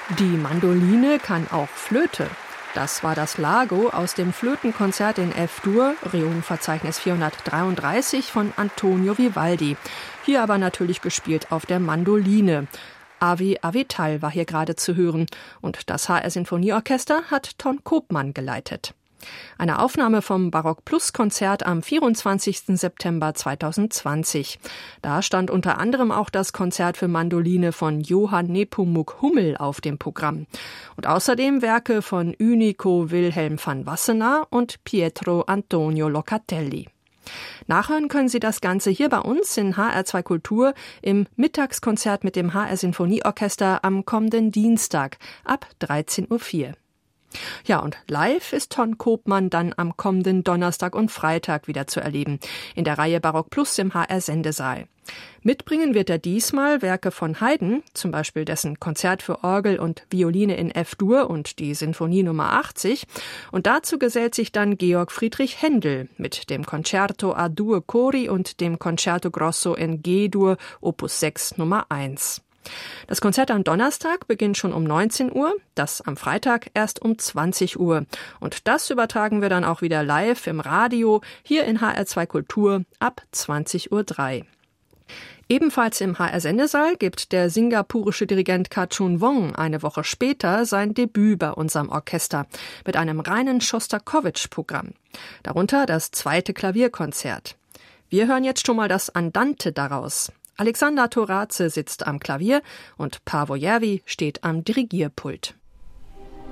Die Mandoline kann auch Flöte. Das war das Largo aus dem Flötenkonzert in F-Dur, Reun-Verzeichnis 433 von Antonio Vivaldi. Hier aber natürlich gespielt auf der Mandoline. Avi Avital war hier gerade zu hören und das HR-Sinfonieorchester hat Ton Koopman geleitet. Eine Aufnahme vom Barock-Plus-Konzert am 24. September 2020. Da stand unter anderem auch das Konzert für Mandoline von Johann Nepomuk Hummel auf dem Programm. Und außerdem Werke von Unico Wilhelm van Wassenaar und Pietro Antonio Locatelli. Nachhören können Sie das Ganze hier bei uns in HR2 Kultur im Mittagskonzert mit dem HR-Sinfonieorchester am kommenden Dienstag ab 13.04 Uhr. Ja, und live ist Ton Koopman dann am kommenden Donnerstag und Freitag wieder zu erleben, in der Reihe Barock Plus im HR-Sendesaal. Mitbringen wird er diesmal Werke von Haydn, zum Beispiel dessen Konzert für Orgel und Violine in F-Dur und die Sinfonie Nummer 80. Und dazu gesellt sich dann Georg Friedrich Händel mit dem Concerto A2 Cori und dem Concerto Grosso in G-Dur, Opus 6 Nummer 1. Das Konzert am Donnerstag beginnt schon um 19 Uhr, das am Freitag erst um 20 Uhr. Und das übertragen wir dann auch wieder live im Radio, hier in HR2 Kultur ab 20.03 Uhr. Ebenfalls im HR-Sendesaal gibt der singapurische Dirigent Kachun Wong eine Woche später sein Debüt bei unserem Orchester mit einem reinen Schostakowitsch-Programm. Darunter das 2. Klavierkonzert. Wir hören jetzt schon mal das Andante daraus. Alexander Torace sitzt am Klavier und Paavo Järvi steht am Dirigierpult.